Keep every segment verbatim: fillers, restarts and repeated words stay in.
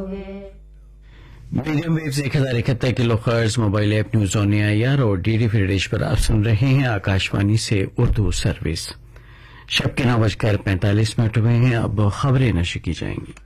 Medium views ایک ہزار اکہتر کلو hertz mobile app news on year اور ڈی ڈی فری ڈش پر آپ سن رہے ہیں آکاشوانی سے اردو سروس. شب کے نو بج کر پینتالیس منٹ ہوئے ہیں. اب خبریں نشر کی جائیں گی.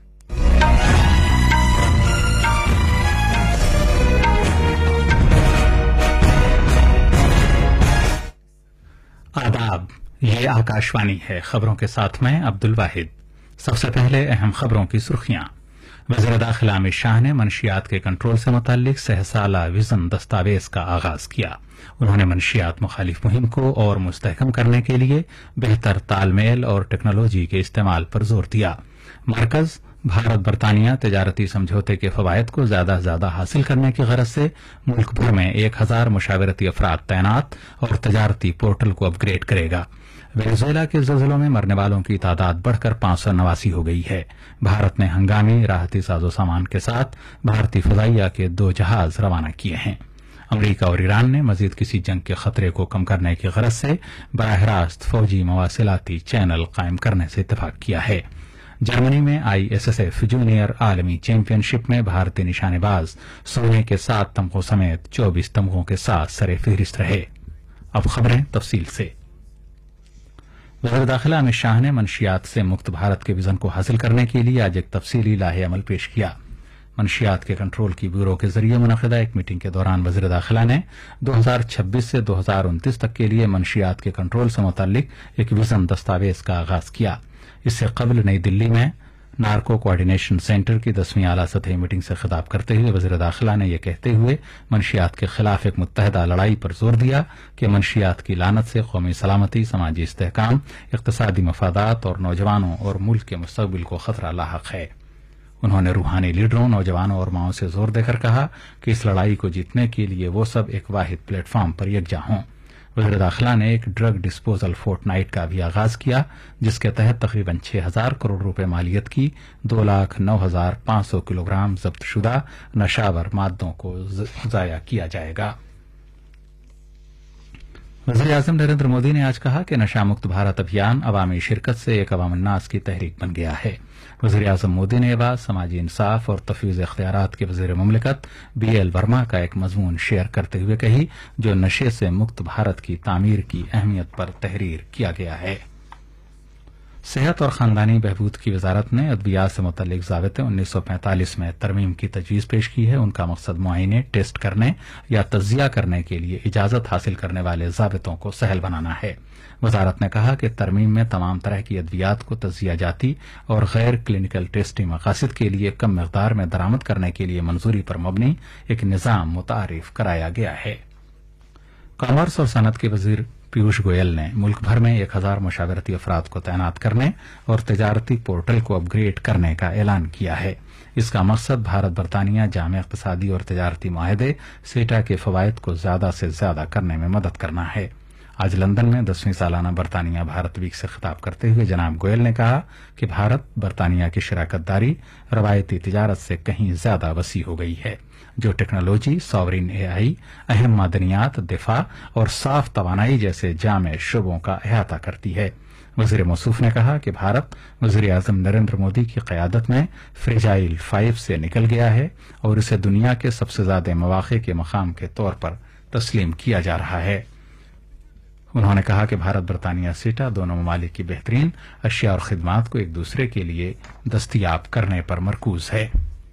آداب، یہ آکاشوانی ہے. خبروں کے ساتھ میں عبد الواحد. سب سے پہلے اہم خبروں کی سرخیاں. وزیر داخلہ امت شاہ نے منشیات کے کنٹرول سے متعلق سہ سالہ وژن دستاویز کا آغاز کیا. انہوں نے منشیات مخالف مہم کو اور مستحکم کرنے کے لیے بہتر تال میل اور ٹیکنالوجی کے استعمال پر زور دیا. مرکز بھارت برطانیہ تجارتی سمجھوتے کے فوائد کو زیادہ سے زیادہ حاصل کرنے کی غرض سے ملک بھر میں ایک ہزار مشاورتی افراد تعینات اور تجارتی پورٹل کو اپ گریڈ کرے گا. وینزویلا کے زلزلوں میں مرنے والوں کی تعداد بڑھ کر پانچ سو نواسی ہو گئی ہے. بھارت نے ہنگامی راحتی ساز و سامان کے ساتھ بھارتی فضائیہ کے دو جہاز روانہ کیے ہیں. امریکہ اور ایران نے مزید کسی جنگ کے خطرے کو کم کرنے کی غرض سے براہ راست فوجی مواصلاتی چینل قائم کرنے سے اتفاق کیا ہے. جرمنی میں I S S F junior عالمی چیمپئن شپ میں بھارتی نشانے باز سونے کے سات تمغوں سمیت چوبیس تمغوں کے ساتھ سر فہرست رہے. اب خبریں تفصیل سے. وزیر داخلہ امت شاہ نے منشیات سے مکت بھارت کے وژن کو حاصل کرنے کے لیے آج ایک تفصیلی لائحہ عمل پیش کیا. منشیات کے کنٹرول کی بیورو کے ذریعے منعقدہ ایک میٹنگ کے دوران وزیر داخلہ نے دو ہزار چھبیس سے دو ہزار انتیس تک کے لیے منشیات کے کنٹرول سے متعلق ایک وژن دستاویز کا آغاز کیا. اس سے قبل نئی دلی میں نارکو کوآرڈینیشن سینٹر کی دسویں اعلی سطحی میٹنگ سے خطاب کرتے ہوئے وزیر داخلہ نے یہ کہتے ہوئے منشیات کے خلاف ایک متحدہ لڑائی پر زور دیا کہ منشیات کی لعنت سے قومی سلامتی، سماجی استحکام، اقتصادی مفادات اور نوجوانوں اور ملک کے مستقبل کو خطرہ لاحق ہے. انہوں نے روحانی لیڈروں، نوجوانوں اور ماؤں سے زور دے کر کہا کہ اس لڑائی کو جیتنے کے لیے وہ سب ایک واحد پلیٹ فارم پر یکجا ہوں. وزیر داخلہ نے ایک ڈرگ ڈسپوزل فورٹ نائٹ کا بھی آغاز کیا جس کے تحت تقریباً چھ ہزار کروڑ روپے مالیت کی دو لاکھ نو ہزار پانچ سو کلو گرام ضبط شدہ نشاور مادوں کو ضائع کیا جائے گا. وزیر اعظم نریندر مودی نے آج کہا کہ نشہ مکت بھارت ابھیان عوامی شرکت سے ایک عوام الناس کی تحریک بن گیا ہے. وزیر اعظم مودی نے یہ بات سماجی انصاف اور تفویض اختیارات کے وزیر مملکت بی ایل ورما کا ایک مضمون شیئر کرتے ہوئے کہی جو نشے سے مکت بھارت کی تعمیر کی اہمیت پر تحریر کیا گیا ہے. صحت اور خاندانی بہبود کی وزارت نے ادویات سے متعلق ضابطے انیس سو پینتالیس میں ترمیم کی تجویز پیش کی ہے. ان کا مقصد معائنے، ٹیسٹ کرنے یا تجزیہ کرنے کے لیے اجازت حاصل کرنے والے ضابطوں کو سہل بنانا ہے. وزارت نے کہا کہ ترمیم میں تمام طرح کی ادویات کو تجزیہ جاتی اور غیر کلینکل ٹیسٹنگ مقاصد کے لیے کم مقدار میں درآمد کرنے کے لیے منظوری پر مبنی ایک نظام متعارف کرایا گیا ہے. کامرس اور صنعت کے وزیر پیوش گوئل نے ملک بھر میں ایک ہزار مشاورتی افراد کو تعینات کرنے اور تجارتی پورٹل کو اپ گریڈ کرنے کا اعلان کیا ہے. اس کا مقصد بھارت برطانیہ جامع اقتصادی اور تجارتی معاہدے سیٹا کے فوائد کو زیادہ سے زیادہ کرنے میں مدد کرنا ہے. آج لندن میں دسویں سالانہ برطانیہ بھارت ویک سے خطاب کرتے ہوئے جناب گوئل نے کہا کہ بھارت برطانیہ کی شراکت داری روایتی تجارت سے کہیں زیادہ وسیع ہو گئی ہے جو ٹیکنالوجی، ساورین اے آئی، اہم معدنیات، دفاع اور صاف توانائی جیسے جامع شعبوں کا احاطہ کرتی ہے. وزیر موصوف نے کہا کہ بھارت وزیر اعظم نریندر مودی کی قیادت میں فریجائل فائیو سے نکل گیا ہے اور اسے دنیا کے سب سے زیادہ مواقع کے مقام کے طور پر تسلیم کیا جا رہا ہے. انہوں نے کہا کہ بھارت برطانیہ سیٹا دونوں ممالک کی بہترین اشیاء اور خدمات کو ایک دوسرے کے لیے دستیاب کرنے پر مرکوز ہے.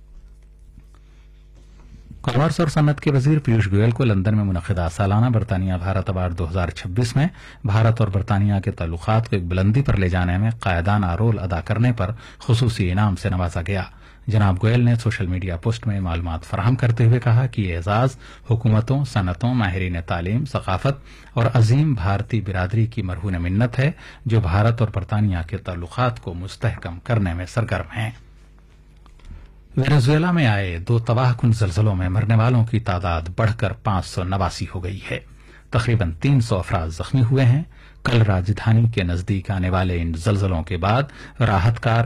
کامرس اور صنعت کے وزیر پیوش گوئل کو لندن میں منعقدہ سالانہ برطانیہ بھارت ایوارڈ دو ہزار چھبیس میں بھارت اور برطانیہ کے تعلقات کو ایک بلندی پر لے جانے میں قائدانہ رول ادا کرنے پر خصوصی انعام سے نوازا گیا. جناب گوئل نے سوشل میڈیا پوسٹ میں معلومات فراہم کرتے ہوئے کہا کہ یہ اعزاز حکومتوں، صنعتوں، ماہرین تعلیم، ثقافت اور عظیم بھارتی برادری کی مرہون منت ہے جو بھارت اور برطانیہ کے تعلقات کو مستحکم کرنے میں سرگرم ہیں. وینزویلا میں آئے دو تباہ کن زلزلوں میں مرنے والوں کی تعداد بڑھ کر پانچ سو نواسی ہو گئی ہے. تقریباً تین سو افراد زخمی ہوئے ہیں. کل راجدھانی کے نزدیک آنے والے ان زلزلوں کے بعد راحت کار